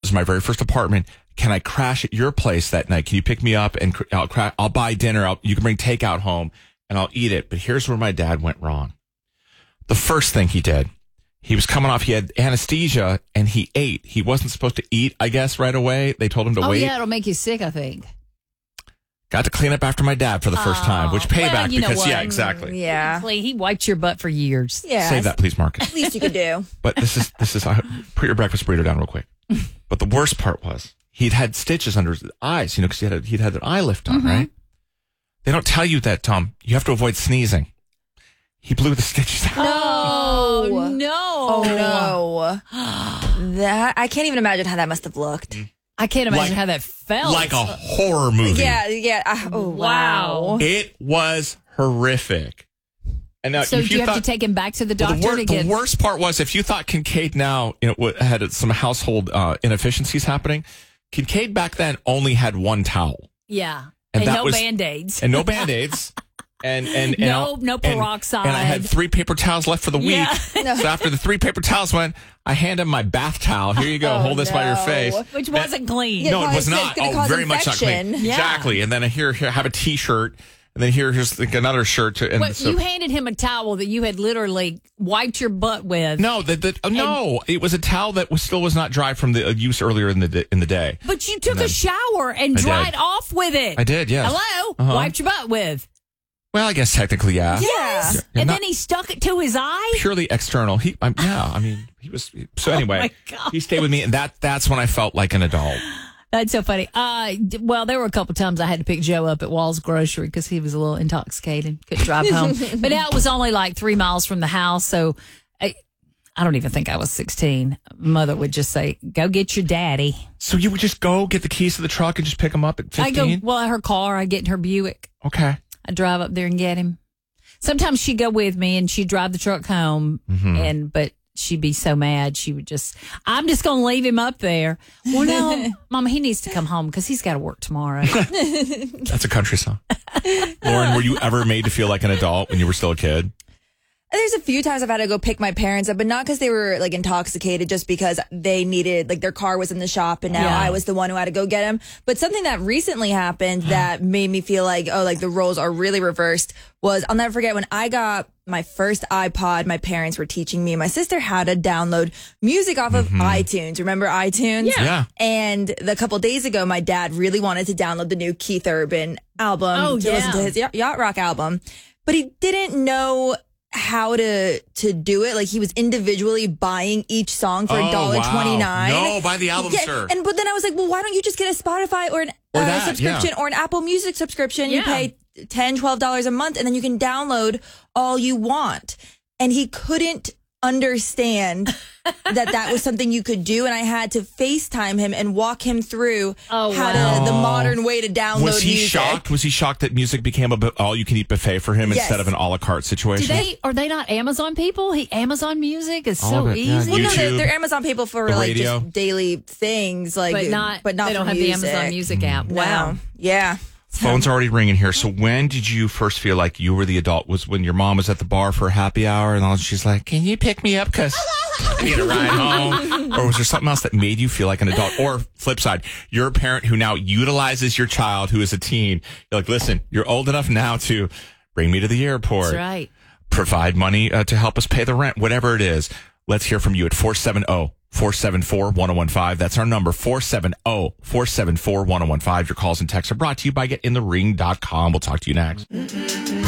is my very first apartment. Can I crash at your place that night? Can you pick me up and I'll buy dinner. You can bring takeout home and I'll eat it. But here's where my dad went wrong. The first thing he did, he was coming off, he had anesthesia and he ate. He wasn't supposed to eat, I guess, right away. They told him to wait. Oh, yeah, it'll make you sick, I think. Got to clean up after my dad for the first time, which payback because, yeah, exactly. Yeah. He wiped your butt for years. Yeah. Save that, please, Marcus. Least you could do. But this is, put your breakfast burrito down real quick. But the worst part was he'd had stitches under his eyes, because he'd had an eye lift on, right? They don't tell you that, Tom. You have to avoid sneezing. He blew the stitches out. Oh, no. Oh, no. That I can't even imagine how that must have looked. I can't imagine how that felt. Like a horror movie. Yeah. Wow. It was horrific. And now, so if you have to take him back to the doctor to get... The worst part was if you thought Kincaid now had some household inefficiencies happening, Kincaid back then only had one towel. Yeah. And no Band-Aids. And no Band-Aids. And no peroxide. And I had 3 paper towels left for the week. So after the 3 paper towels went, I hand him my bath towel. Here you go. Hold this by your face. Which wasn't clean. No, it was not. Very much not clean. Yeah. Exactly. And then here have a T-shirt. And then here's another shirt. You handed him a towel that you had literally wiped your butt with. No, no, it was a towel that still was not dry from the use earlier in the day. But you took a shower and dried off with it. I did, yes. Hello? Wiped your butt with. Well, I guess technically, yeah. Yes. Yeah, and then he stuck it to his eye? Purely external. He was... So anyway, he stayed with me, and that's when I felt like an adult. That's so funny. Well, there were a couple times I had to pick Joe up at Wall's Grocery because he was a little intoxicated, couldn't drive home. But now it was only like 3 miles from the house, so I don't even think I was 16. Mother would just say, "Go get your daddy." So you would just go get the keys to the truck and just pick him up at 15? Her car. I get in her Buick. Okay. I drive up there and get him. Sometimes she'd go with me and she'd drive the truck home, but she'd be so mad. She would I'm just going to leave him up there. Well, no, Mama, he needs to come home because he's got to work tomorrow. That's a country song. Lauren, were you ever made to feel like an adult when you were still a kid? There's a few times I've had to go pick my parents up, but not because they were like intoxicated, just because they needed, like their car was in the shop and now I was the one who had to go get them. But something that recently happened that made me feel like, the roles are really reversed was, I'll never forget when I got my first iPod, my parents were teaching me and my sister how to download music off of iTunes. Remember iTunes? Yeah. And a couple days ago, my dad really wanted to download the new Keith Urban album to listen to his Yacht Rock album, but he didn't know how to do it. Like he was individually buying each song for $1.29. No, buy the album, sir. But then I was like, well, why don't you just get a Spotify or an subscription or an Apple Music subscription? You pay $10, $12 a month and then you can download all you want. And he couldn't understand that was something you could do, and I had to FaceTime him and walk him through the modern way to download music. Was he shocked? Was he shocked that music became a all-you-can-eat buffet for him instead of an a la carte situation? Are they not Amazon people? Amazon Music is so easy. Yeah. Well, no, they're Amazon people for like radio. just daily things, like but not they don't have the Amazon Music app. Wow. No. Yeah. Phone's already ringing here. So when did you first feel like you were the adult? Was when your mom was at the bar for a happy hour and she's like, "Can you pick me up because I need a ride home?" Or was there something else that made you feel like an adult? Or flip side, you're a parent who now utilizes your child who is a teen. You're like, "Listen, you're old enough now to bring me to the airport. That's right. Provide money to help us pay the rent, whatever it is." Let's hear from you at 470-474-1015. That's our number, 470-474-1015. Your calls and texts are brought to you by GetInTheRing.com. We'll talk to you next.